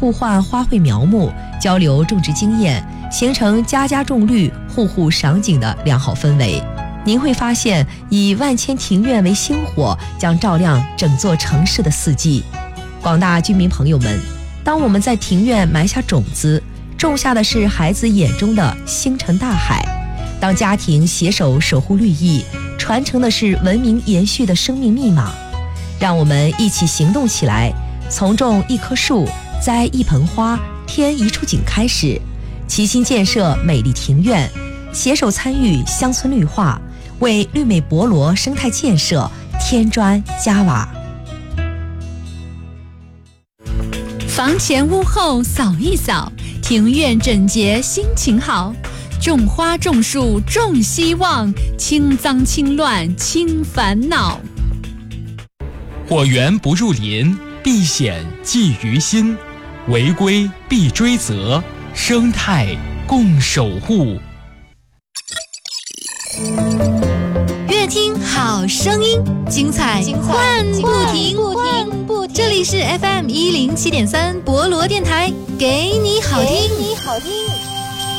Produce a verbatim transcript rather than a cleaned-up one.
互换花卉苗木，交流种植经验，形成家家种绿、户户赏景的良好氛围。您会发现，以万千庭院为星火，将照亮整座城市的四季。广大居民朋友们，当我们在庭院埋下种子，种下的是孩子眼中的星辰大海；当家庭携手守护绿意，传承的是文明延续的生命密码。让我们一起行动起来，从种一棵树、栽一盆花、添一处景开始，齐心建设美丽庭院，携手参与乡村绿化，为绿美博罗生态建设添砖加瓦。 房前屋后扫一扫，庭院整洁心情好。种花种树种希望，清脏清乱清烦恼。 火源不入林，避险忌于心，违规必追责，生态共守护。 越听好声音，精彩换不停。这里是 F M 一零七点三博罗电台，给你好听。